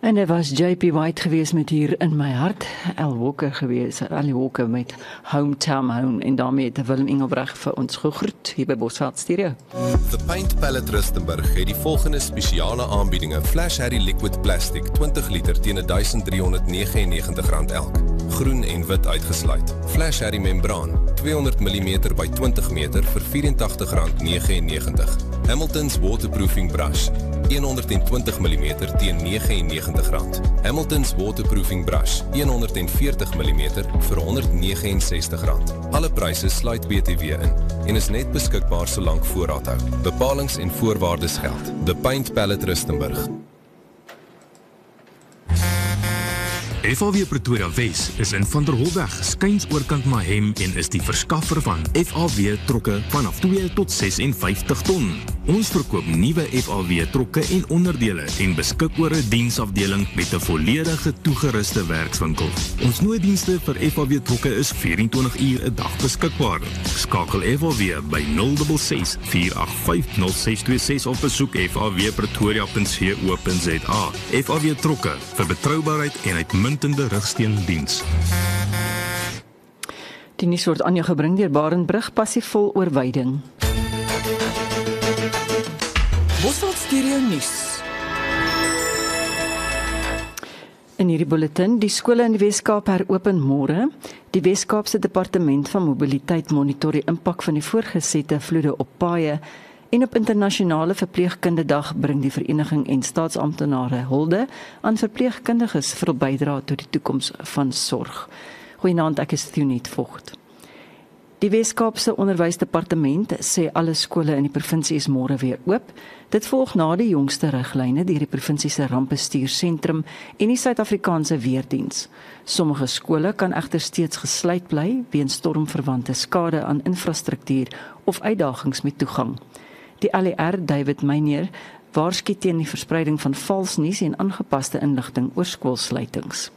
En dit was JP White geweest met Hier in my hart, Al Walker geweest, Ali Walker met Hometown Home, en daarmee het Willem Engelbreg vir ons gegroet hier by Bosveld Stereo. The Paint Palette Rustenburg het die volgende spesiale aanbiedinge: Flash Harry Liquid Plastic 20 liter teen R1399 elk, groen en wit uitgesluit. Flash Harry Membraan 200 mm by 20 meter vir R84,99. Hamilton's Waterproofing Brush 120 mm teen R99. Hamilton's Waterproofing Brush 140 mm vir R169. Alle pryse sluit BTW in en is net beskikbaar solank voorraad hou. Bepalings en voorwaardes geld. The Paint Palette Rustenburg. FAW Pretoria Wes is in Van der Holweg, skuins oorkant Mahem en is die verskaffer van FAW trokke vanaf 2 tot 56 ton. Ons verkoop nuwe FAW trokke en onderdele en beskik oor 'n diensafdeling met 'n volledige toegeruste werkswinkel. Ons nooddienste vir FAW trokke is 24 uur 'n dag beskikbaar. Skakel FAW by 066 485 0626 of besoek fawpretoria.co.za. FAW trokke vir betroubaarheid en uitmuntende rigsteendiens. Die nuus word aan jou gebring deur Barenbrug, passievol oorwyding. Bosveld Stereo nuus. In hierdie bulletin, die skole in die Weskaap heropen môre. Die Weskaapse Departement van Mobiliteit monitor die impak van die voorgesette vloede op paaie, en op internasionale verpleegkundedag bring die vereniging en staatsamptenare hulde aan verpleegkundiges vir hul bydrae tot die toekoms van sorg. Goeienaand, ek is Theunet Vogt. Die Weskaapse Onderwysdepartement sê alle skole in die provinsie is môre weer oop. Dit volg na die jongste riglyne deur die provinsie se rampbestuursentrum en die Suid-Afrikaanse Weerdiens. Sommige skole kan egter steeds gesluit bly weens stormverwante skade aan infrastruktuur of uitdagings met toegang. Die LER, David Meinier, waarsku teen die verspreiding van vals nuus en aangepaste inligting oor skoolsluitings.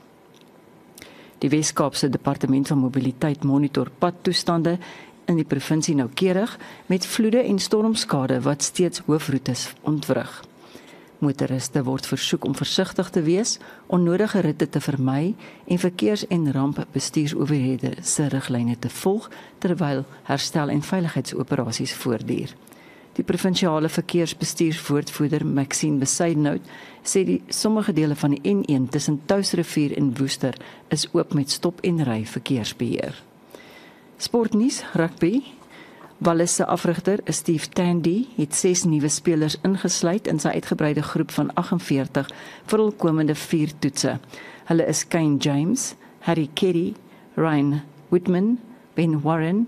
Die Weskaapse Departement van Mobiliteit monitor padtoestande in die provinsie noukeurig met vloede en stormskade wat steeds hoofroetes ontwrig. Motoriste word versoek om versigtig te wees, onnodige ritte te vermy en verkeers- en rampbestuursowerhede se riglyne te volg terwyl herstel- en veiligheidsoperasies voortduur. Die provinsiale verkeersbestuurswoordvoerder Maxine Besuidenhout sê sommige dele van die N1 tussen Touwsrivier en Woester is oop met stop en ry verkeersbeheer. Sportnuus, rugby. Wallis se afrigter, Steve Tandy, het 6 nuwe spelers ingesluit in sy uitgebreide groep van 48 vir hul komende 4 toetse. Hulle is Kane James, Harry Keddy, Ryan Whitman, Ben Warren,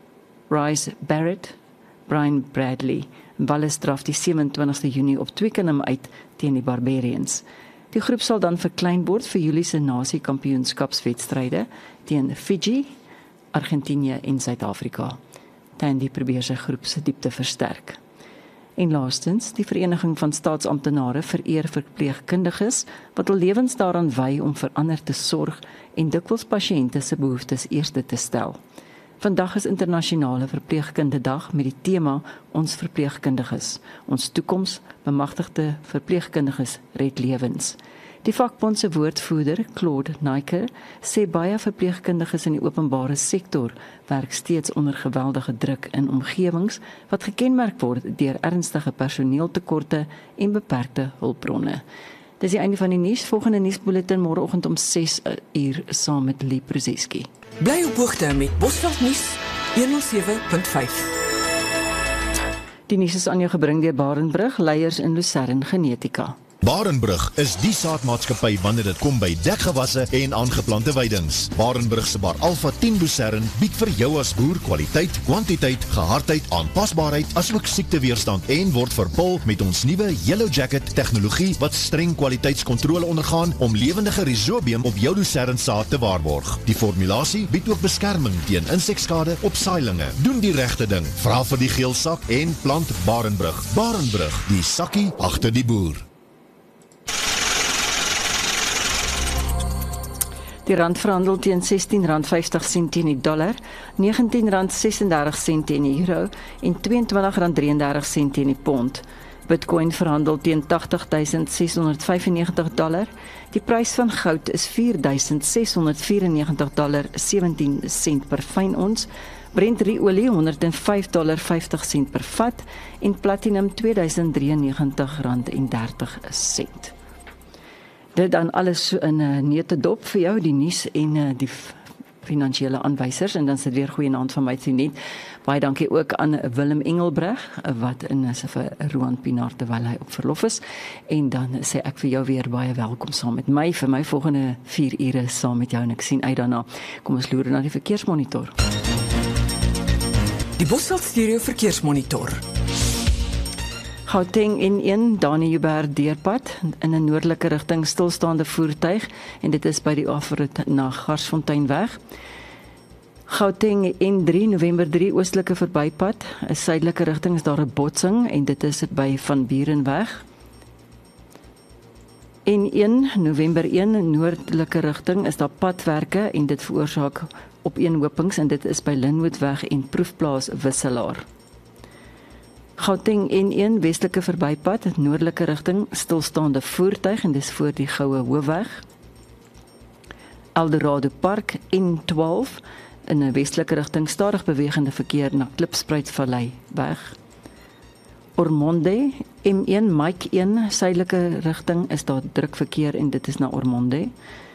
Rice Barrett, Brian Bradley. Wallis draf die 27ste Junie op Twickenham uit teen die Barbarians. Die groep sal dan verklein word vir Julie se Nasie-kampioenskapswedstryde teen Fiji, Argentinië en Suid-Afrika. Tandy probeer sy groep se diepte versterk. En laastens, die Vereniging van Staatsamptenare vereer verpleegkundiges wat hul lewens daaraan wy om vir ander te sorg en dikwels pasiënte se behoeftes eerste te stel. Vandag is internasionale verpleegkundedag met die tema Ons verpleegkundiges. Ons toekoms, bemagtigde verpleegkundiges red lewens. Die vakbond se woordvoerder, Claude Naiker, sê baie verpleegkundiges in die openbare sektor werk steeds onder geweldige druk in omgewings wat gekenmerk word deur ernstige personeeltekorte en beperkte hulpbronne. Dis die einde van die nuus. Volgende nuusbulletin môreoggend om 6 uur saam met Lee Prozeski. Bly op hoogte met Bosveld nuus 107.5. Die nuus is aan jou gebring deur Barenbrug, leiers in Lucerne Genetika. Barenbrug is die saadmaatskappy wanneer dit kom by dekgewasse en aangeplante weidings. Barenbrug se Bar Alpha 10 Lucerne bied vir jou as boer kwaliteit, kwantiteit, gehardheid, aanpasbaarheid, asook siekteweerstand en word verpul met ons nuwe Yellow Jacket tegnologie wat streng kwaliteitskontrole ondergaan om lewendige rhizobium op jou Lucerne saad te waarborg. Die formulasie bied ook beskerming teen insekskade op saailinge. Doen die regte ding. Vra vir die geel sak en plant Barenbrug. Barenbrug, die sakkie agter die boer. Die rand verhandel teen R16.50 teen die dollar, R19.36 teen die euro en R22.33 teen die pond. Bitcoin verhandel teen $80,695. Die prys van goud is $4,694,17 per fyn ons. Brent olie $105,50 per vat en platinum $2,093,30. Dit dan alles in 'n neutedop vir jou, die nuus en die finansiële aanwysers, en dan sit weer goeie naam van my net. Baie dankie ook aan Willem Engelbreg wat in is vir Roan Pinaar terwyl hy op verlof is, en dan sê ek vir jou weer baie welkom saam met my vir my volgende 4 ure saam met jou, en ek sien uit daarna. Kom ons loer na die verkeersmonitor. Die Bosveld Stereo Verkeersmonitor. Gauteng N1 Dani-Joubert deurpad in 'n noordelike rigting stilstaande voertuig, en dit is by die afrit na Garsfonteinweg. Gauteng N3 November 3 oostelike verbypad, 'n suidelike rigting is daar 'n botsing en dit is by Van Burenweg. N1 November 1 noordelike rigting is daar padwerke en dit veroorsaak opeenhopings en dit is by Linwoodweg en Proefplaas Wisselaar. Gauteng N1 westelike verbypad, noordelike rigting stilstaande voertuig en dis voor die Goue Hoofweg. Eldorado Park N12 in 'n westelike rigting stadig bewegende verkeer na Klipspruitvallei weg. Ormonde M1 Mike 1 suidelike rigting is daar druk verkeer en dit is na Ormonde.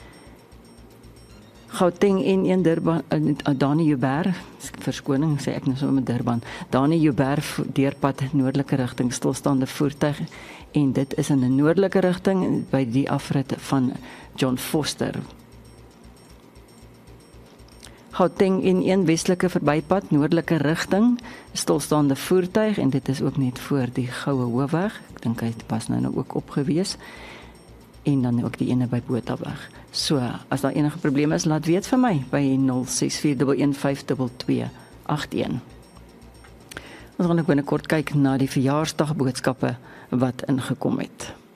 Gauteng N1 Durban Dani-Joubert, verskoning sê ek nou so met Durban. Dani-Joubert deurpad noordelike rigting stilstaande voertuig en dit is in 'n noordelike rigting by die afrit van John Foster. Gauteng N1 westelike verbypad noordelike rigting stilstaande voertuig en dit is ook net voor die Goue Hoofweg. Ek dink hy was nou ook opgewees. En dan ook die ene by Botaweg. So, as daar enige probleme is, laat weet vir my by 0641152281. Ons gaan ook binnekort kyk na die verjaarsdagboodskappe wat ingekom het.